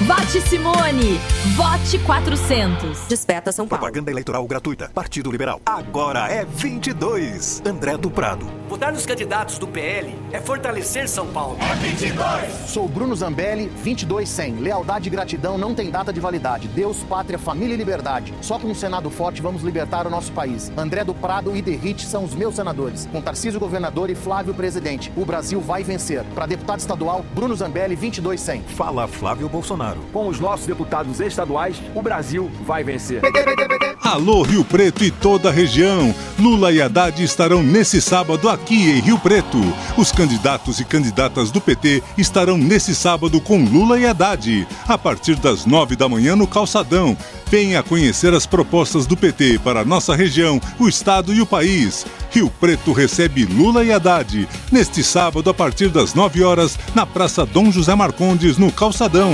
Vote Simone. Vote 400. Desperta São Paulo. Propaganda eleitoral gratuita. Partido Liberal. Agora é 22. André do Prado. Votar nos candidatos do PL é fortalecer São Paulo. É 22. Sou Bruno Zambelli, 22-100. Lealdade e gratidão não tem data de validade. Deus, pátria, família e liberdade. Só com um Senado forte vamos libertar o nosso país. André do Prado e Derrite são os meus senadores. Com Tarcísio governador e Flávio presidente. O Brasil vai vencer. Para deputado estadual, Bruno Zambelli, 22-100. Fala Flávio Bolsonaro. Com os nossos deputados estaduais, o Brasil vai vencer. Alô, Rio Preto e toda a região. Lula e Haddad estarão nesse sábado aqui em Rio Preto. Os candidatos e candidatas do PT estarão nesse sábado com Lula e Haddad, a partir das 9 da manhã no Calçadão. Venha conhecer as propostas do PT para a nossa região, o estado e o país. Rio Preto recebe Lula e Haddad neste sábado a partir das 9 horas na Praça Dom José Marcondes, no Calçadão.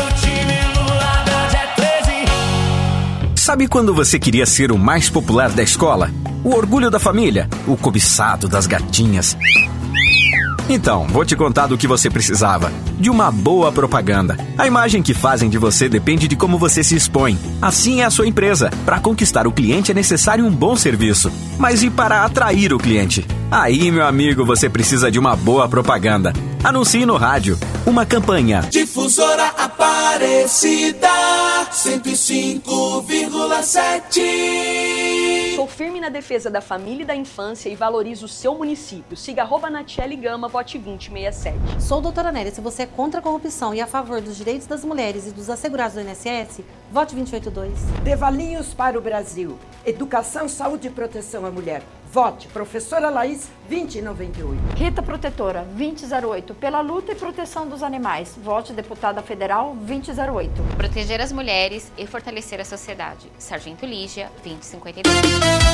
Sabe quando você queria ser o mais popular da escola? O orgulho da família, o cobiçado das gatinhas. Então, vou te contar do que você precisava. De uma boa propaganda. A imagem que fazem de você depende de como você se expõe. Assim é a sua empresa. Para conquistar o cliente é necessário um bom serviço. Mas e para atrair o cliente? Aí, meu amigo, você precisa de uma boa propaganda. Anuncie no rádio. Uma campanha. Difusora Aparecida 105,7. Sou firme na defesa da família e da infância e valorizo o seu município. Siga @Natiele Gama, vote 2067. Sou doutora Nélia. Se você é contra a corrupção e a favor dos direitos das mulheres e dos assegurados do INSS, vote 282. Dê valinhos para o Brasil. Educação, saúde e proteção à mulher. Vote professora Laís, 2098. Rita Protetora, 2008. Pela luta e proteção dos animais. Vote deputada federal, 2008. Proteger as mulheres e fortalecer a sociedade. Sargento Lígia, 2052.